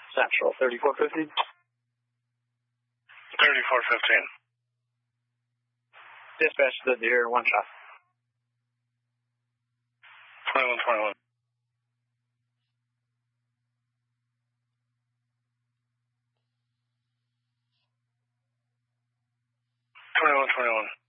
Central, 3415. 3415. Dispatch stood here, one shot. 2121. 2121.